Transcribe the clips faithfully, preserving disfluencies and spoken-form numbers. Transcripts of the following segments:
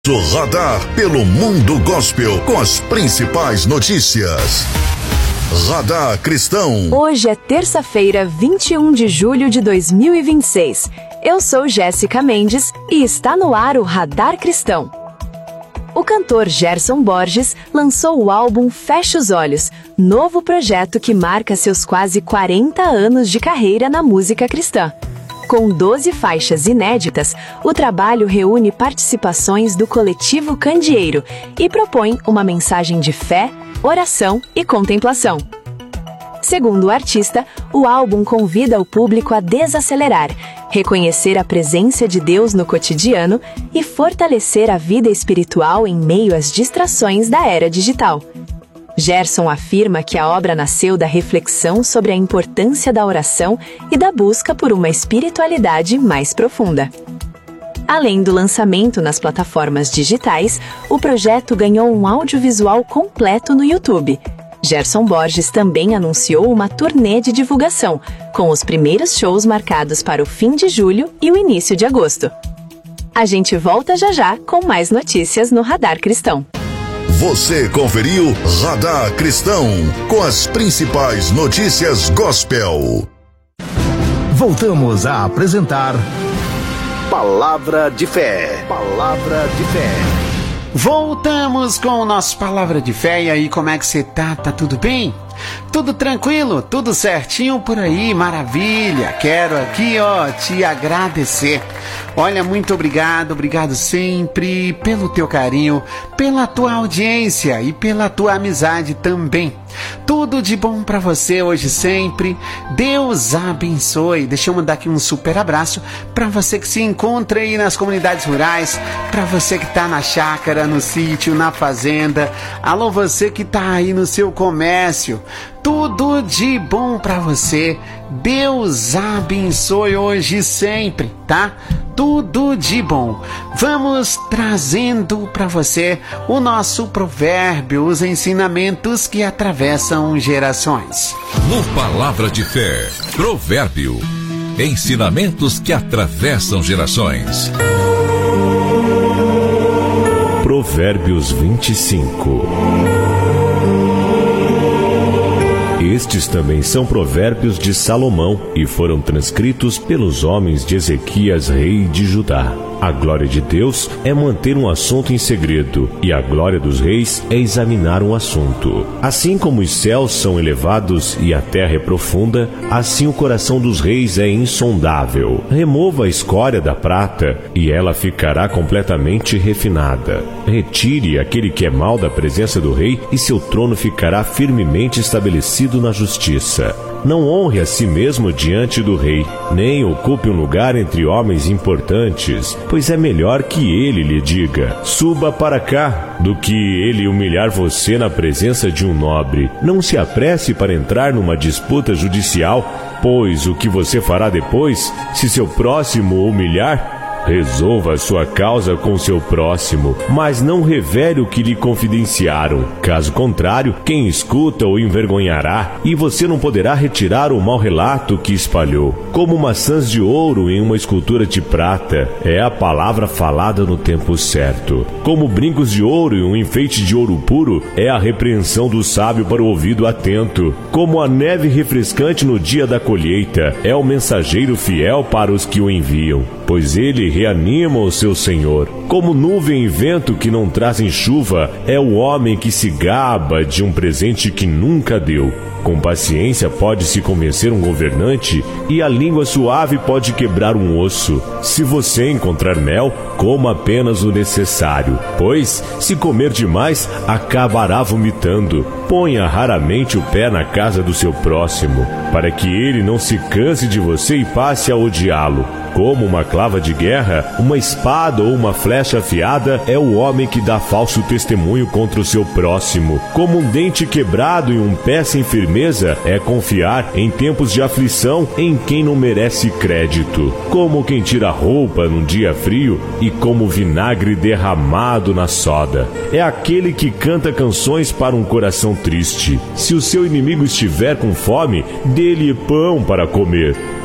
O Radar pelo Mundo Gospel com as principais notícias. Radar Cristão. Hoje é terça-feira, vinte e um de julho de dois mil e vinte e seis. Eu sou Jéssica Mendes e está no ar o Radar Cristão. O cantor Gerson Borges lançou o álbum Feche os Olhos, novo projeto que marca seus quase quarenta anos de carreira na música cristã. Com doze faixas inéditas, o trabalho reúne participações do coletivo Candeeiro e propõe uma mensagem de fé, oração e contemplação. Segundo o artista, o álbum convida o público a desacelerar, reconhecer a presença de Deus no cotidiano e fortalecer a vida espiritual em meio às distrações da era digital. Gerson afirma que a obra nasceu da reflexão sobre a importância da oração e da busca por uma espiritualidade mais profunda. Além do lançamento nas plataformas digitais, o projeto ganhou um audiovisual completo no YouTube. Gerson Borges também anunciou uma turnê de divulgação, com os primeiros shows marcados para o fim de julho e o início de agosto. A gente volta já já com mais notícias no Radar Cristão. Você conferiu Radar Cristão com as principais notícias gospel. Voltamos a apresentar Palavra de Fé. Palavra de Fé. Voltamos com o nosso Palavra de Fé. E aí, como é que você tá? Tá tudo bem? Tudo tranquilo? Tudo certinho por aí? Maravilha! Quero aqui, ó, te agradecer. Olha, muito obrigado, obrigado sempre pelo teu carinho, pela tua audiência e pela tua amizade também. Tudo de bom pra você hoje sempre. Deus abençoe. Deixa eu mandar aqui um super abraço pra você que se encontra aí nas comunidades rurais, pra você que tá na chácara, no sítio, na fazenda. Alô, você que tá aí no seu comércio. Tudo de bom pra você. Deus abençoe hoje e sempre, tá? Tudo de bom. Vamos trazendo para você o nosso provérbio, os ensinamentos que atravessam gerações. No Palavra de Fé, provérbio, ensinamentos que atravessam gerações. Provérbios vinte e cinco. Estes também são provérbios de Salomão e foram transcritos pelos homens de Ezequias, rei de Judá. A glória de Deus é manter um assunto em segredo, e a glória dos reis é examinar um assunto. Assim como os céus são elevados e a terra é profunda, assim o coração dos reis é insondável. Remova a escória da prata, e ela ficará completamente refinada. Retire aquele que é mau da presença do rei, e seu trono ficará firmemente estabelecido na justiça. Não honre a si mesmo diante do rei, nem ocupe um lugar entre homens importantes, pois é melhor que ele lhe diga: suba para cá, do que ele humilhar você na presença de um nobre. Não se apresse para entrar numa disputa judicial, pois o que você fará depois, se seu próximo o humilhar? Resolva a sua causa com seu próximo, mas não revele o que lhe confidenciaram. Caso contrário, quem escuta o envergonhará, e você não poderá retirar o mau relato que espalhou. Como maçãs de ouro em uma escultura de prata, é a palavra falada no tempo certo. Como brincos de ouro em um enfeite de ouro puro, é a repreensão do sábio para o ouvido atento. Como a neve refrescante no dia da colheita, é o mensageiro fiel para os que o enviam, pois ele reanima o seu senhor. Como nuvem e vento que não trazem chuva, é o homem que se gaba de um presente que nunca deu. Com paciência pode-se convencer um governante, e a língua suave pode quebrar um osso. Se você encontrar mel, coma apenas o necessário, pois, se comer demais, acabará vomitando. Ponha raramente o pé na casa do seu próximo, para que ele não se canse de você e passe a odiá-lo. Como uma clava de guerra, uma espada ou uma flecha afiada é o homem que dá falso testemunho contra o seu próximo. Como um dente quebrado e um pé sem firmeza é confiar em tempos de aflição em quem não merece crédito. Como quem tira roupa num dia frio e como vinagre derramado na soda. É aquele que canta canções para um coração triste. Se o seu inimigo estiver com fome, dê-lhe pão para comer.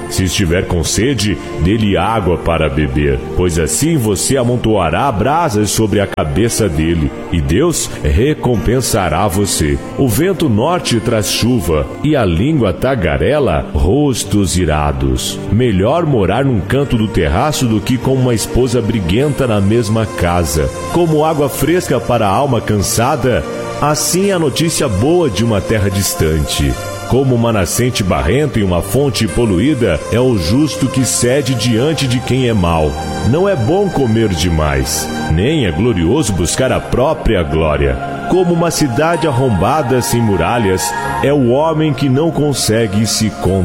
Se estiver com sede, dê-lhe água para beber, pois assim você amontoará brasas sobre a cabeça dele, e Deus recompensará você. O vento norte traz chuva, e a língua tagarela rostos irados. Melhor morar num canto do terraço do que com uma esposa briguenta na mesma casa. Como água fresca para a alma cansada, assim a notícia boa de uma terra distante. Como uma nascente barrenta e uma fonte poluída, é o justo que cede diante de quem é mau. Não é bom comer demais, nem é glorioso buscar a própria glória. Como uma cidade arrombada sem muralhas, é o homem que não consegue se controlar.